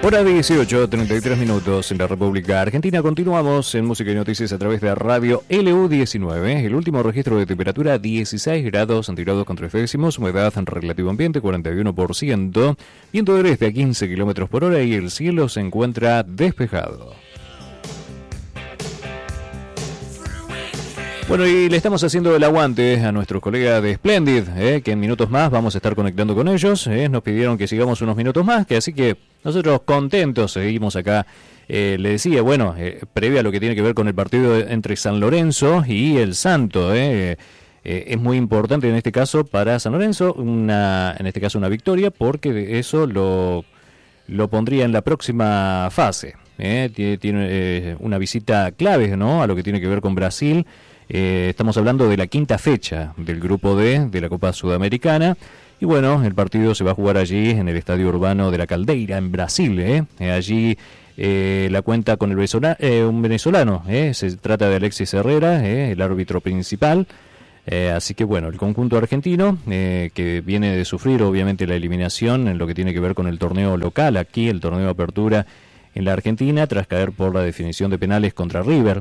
Hora 18, 33 minutos en la República Argentina. Continuamos en Música y Noticias a través de Radio LU19. El último registro de temperatura 16 grados centígrados con 3 décimos, humedad en relativo ambiente 41%, viento del este a 15 kilómetros por hora y el cielo se encuentra despejado. Bueno, y le estamos haciendo el aguante a nuestros colegas de Splendid, que en minutos más vamos a estar conectando con ellos. Nos pidieron que sigamos unos minutos más, que así que nosotros contentos seguimos acá. Le decía, bueno, previo a lo que tiene que ver con el partido entre San Lorenzo y el Santo, es muy importante en este caso para San Lorenzo, en este caso una victoria, porque eso lo pondría en la próxima fase. Tiene una visita clave, ¿no?, a lo que tiene que ver con Brasil. Estamos hablando de la quinta fecha del Grupo D de la Copa Sudamericana. Y bueno, el partido se va a jugar allí en el Estadio Urbano de la Caldeira, en Brasil. Allí la cuenta con un venezolano. Se trata de Alexis Herrera, el árbitro principal. Así que bueno, el conjunto argentino, que viene de sufrir obviamente la eliminación en lo que tiene que ver con el torneo local, aquí el torneo de apertura en la Argentina, tras caer por la definición de penales contra River.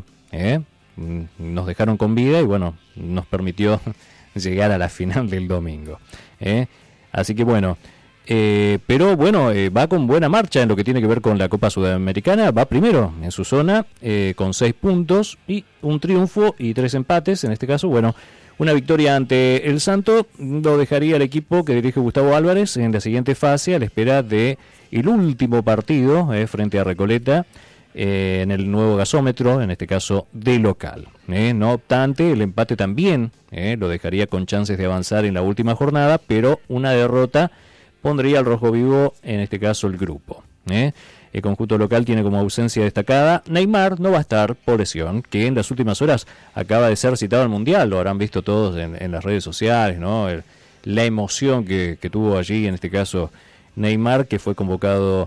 Nos dejaron con vida y bueno, nos permitió llegar a la final del domingo. Así que bueno, pero bueno, va con buena marcha en lo que tiene que ver con la Copa Sudamericana. Va primero en su zona con 6 puntos y un triunfo y 3 empates. En este caso, bueno, una victoria ante el Santo lo dejaría el equipo que dirige Gustavo Álvarez en la siguiente fase a la espera de el último partido frente a Recoleta, en el nuevo gasómetro, en este caso de local. No obstante, el empate también lo dejaría con chances de avanzar en la última jornada, pero una derrota pondría al rojo vivo, en este caso el grupo. El conjunto local tiene como ausencia destacada Neymar, no va a estar por lesión, que en las últimas horas acaba de ser citado al Mundial. Lo habrán visto todos en las redes sociales, ¿no? La emoción que tuvo allí, en este caso Neymar, que fue convocado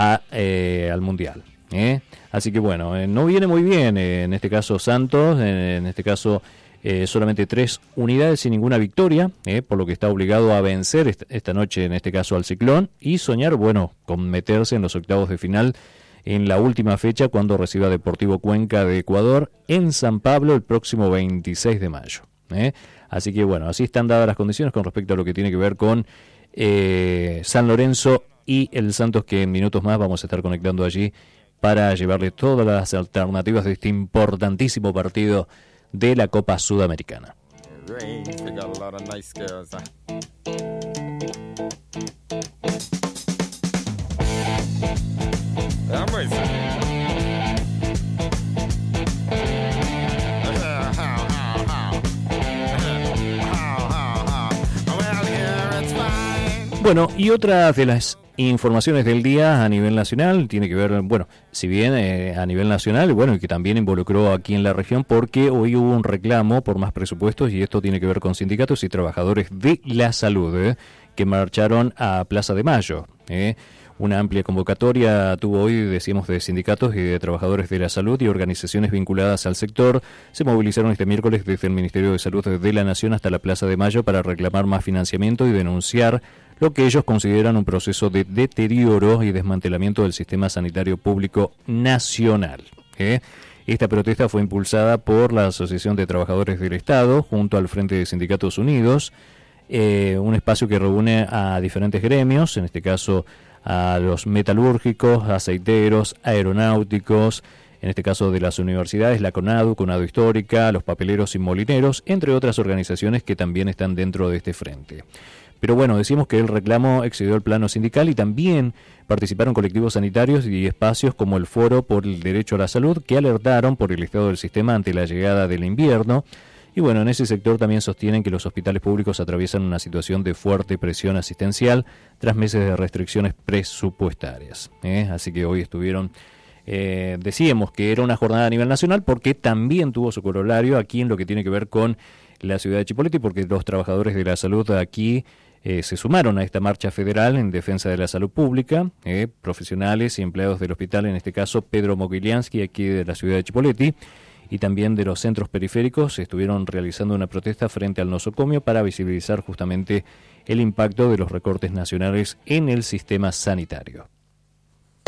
al Mundial. Así que bueno, no viene muy bien en este caso Santos, en este caso solamente 3 unidades sin ninguna victoria, por lo que está obligado a vencer esta noche en este caso al Ciclón y soñar, bueno, con meterse en los octavos de final en la última fecha cuando reciba Deportivo Cuenca de Ecuador en San Pablo el próximo 26 de mayo. Así que bueno, así están dadas las condiciones con respecto a lo que tiene que ver con San Lorenzo y el Santos, que en minutos más vamos a estar conectando allí para llevarle todas las alternativas de este importantísimo partido de la Copa Sudamericana. Bueno, y otra de las informaciones del día a nivel nacional tiene que ver, bueno, si bien a nivel nacional, bueno, y que también involucró aquí en la región, porque hoy hubo un reclamo por más presupuestos y esto tiene que ver con sindicatos y trabajadores de la salud que marcharon a Plaza de Mayo. Una amplia convocatoria tuvo hoy, decíamos, de sindicatos y de trabajadores de la salud y organizaciones vinculadas al sector. Se movilizaron este miércoles desde el Ministerio de Salud de la Nación hasta la Plaza de Mayo para reclamar más financiamiento y denunciar lo que ellos consideran un proceso de deterioro y desmantelamiento del sistema sanitario público nacional. Esta protesta fue impulsada por la Asociación de Trabajadores del Estado junto al Frente de Sindicatos Unidos, un espacio que reúne a diferentes gremios, en este caso a los metalúrgicos, aceiteros, aeronáuticos, en este caso de las universidades, la CONADU, CONADU Histórica, los papeleros y molineros, entre otras organizaciones que también están dentro de este frente. Pero bueno, decimos que el reclamo excedió el plano sindical y también participaron colectivos sanitarios y espacios como el Foro por el Derecho a la Salud, que alertaron por el estado del sistema ante la llegada del invierno. Y bueno, en ese sector también sostienen que los hospitales públicos atraviesan una situación de fuerte presión asistencial tras meses de restricciones presupuestarias. Así que hoy estuvieron, decíamos que era una jornada a nivel nacional porque también tuvo su corolario aquí en lo que tiene que ver con la ciudad de Chipoleti, porque los trabajadores de la salud aquí se sumaron a esta marcha federal en defensa de la salud pública, profesionales y empleados del hospital, en este caso Pedro Moguiliansky, aquí de la ciudad de Chipoleti, y también de los centros periféricos, estuvieron realizando una protesta frente al nosocomio para visibilizar justamente el impacto de los recortes nacionales en el sistema sanitario.